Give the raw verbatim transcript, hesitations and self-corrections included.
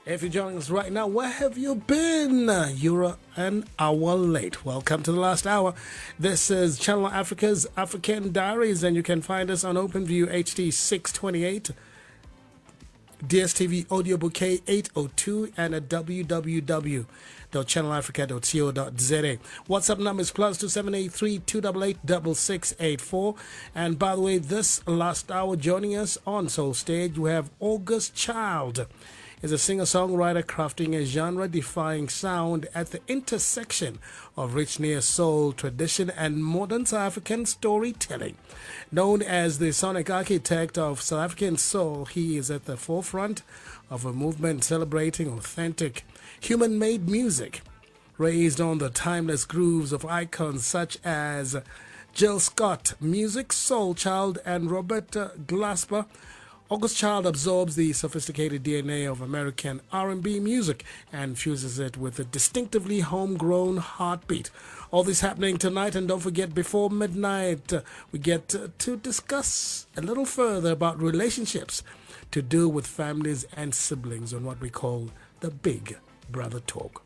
If you're joining us right now, where have you been? You're an hour late. Welcome to the last hour. This is Channel Africa's African Diaries, and you can find us on OpenView H D six twenty-eight, D S T V Audio Bouquet eight oh two, and at w w w dot channel africa dot co dot z a. WhatsApp number is plus two seven eight three two eight eight six six eight four. And by the way, this last hour joining us on Soul Stage, we have August Child. Is a singer-songwriter crafting a genre-defying sound at the intersection of rich near soul tradition and modern South African storytelling. Known as the sonic architect of South African soul, he is at the forefront of a movement celebrating authentic, human-made music, raised on the timeless grooves of icons such as Jill Scott, Musiq Soulchild, and Robert Glasper. August Child absorbs the sophisticated D N A of American R and B music and fuses it with a distinctively homegrown heartbeat. All this happening tonight, and don't forget, before midnight, uh, we get uh, to discuss a little further about relationships to do with families and siblings on what we call the Big Brother Talk.